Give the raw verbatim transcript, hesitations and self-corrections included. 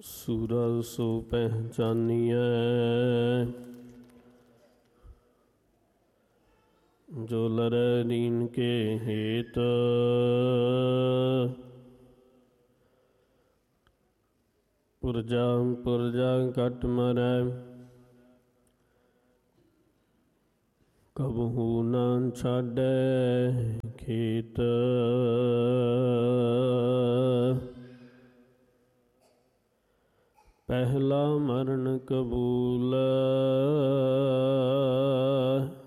ਸੂਰਾ ਸੋ ਪਹਿਚਾਨੀਐ, ਜੋ ਲਰੈ ਦੀਨ ਕੇ ਹੇਤ। ਪੁਰਜਾ ਪੁਰਜਾ ਘਟ ਮਰੈ, ਕਬਹੂ ਨਾ ਛਾਡੈ ਖੇਤ। ਪਹਿਲਾ ਮਰਨ ਕਬੂਲ,